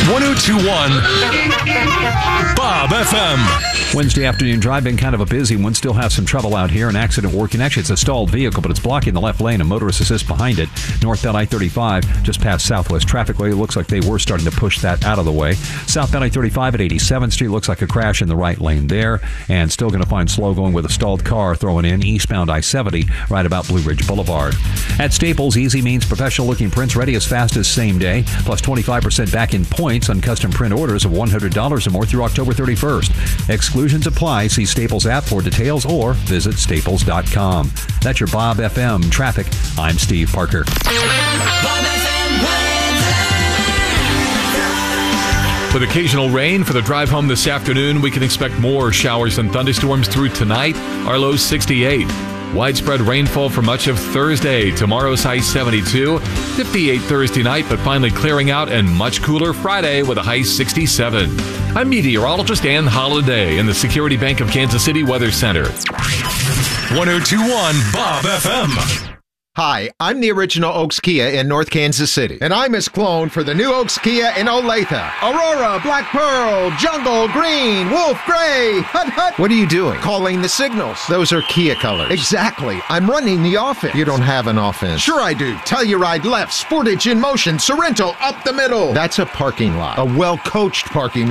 1021 Bob FM. Wednesday afternoon drive, been kind of a busy one. Still has some trouble out here. An accident working. Actually, it's a stalled vehicle, but it's blocking the left lane. A motorist assist behind it. Northbound I-35, just past Southwest Traffic Way. It looks like they were starting to push that out of the way. Southbound I-35 at 87th Street. Looks like a crash in the right lane there. And still going to find slow going with a stalled car throwing in eastbound I-70 right about Blue Ridge Boulevard. At Staples, easy means professional-looking prints ready as fast as same day, plus 25% back in points on custom print orders of $100 or more through October 31st. Exclusions apply. See Staples app for details or visit staples.com. That's your Bob FM traffic. I'm Steve Parker. With occasional rain for the drive home this afternoon, we can expect more showers and thunderstorms through tonight. Our low 68. Widespread rainfall for much of Thursday. Tomorrow's high 72. 58 Thursday night, but finally clearing out, and much cooler Friday with a high 67. I'm meteorologist Ann Holiday in the Security Bank of Kansas City Weather Center. 1021 Bob FM. Hi, I'm the original Oaks Kia in North Kansas City, and I'm his clone for the new Oaks Kia in Olathe. Aurora, Black Pearl, Jungle, Green, Wolf, Gray, Hut Hut. What are you doing? Calling the signals. Those are Kia colors. Exactly. I'm running the offense. You don't have an offense. Sure I do. Telluride left, Sportage in motion, Sorrento up the middle. That's a parking lot. A well-coached parking lot.